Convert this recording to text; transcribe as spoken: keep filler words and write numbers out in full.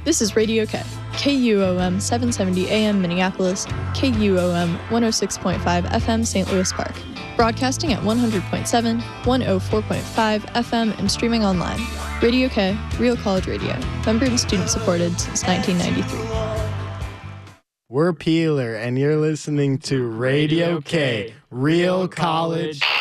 This is Radio K, K U O M seven seventy A M Minneapolis, K U O M one oh six point five F M Saint Louis Park, broadcasting at one hundred point seven, one oh four point five F M and streaming online. Radio K, Real College Radio, member and student supported since nineteen ninety-three. We're Peeler, and you're listening to Radio K, Real College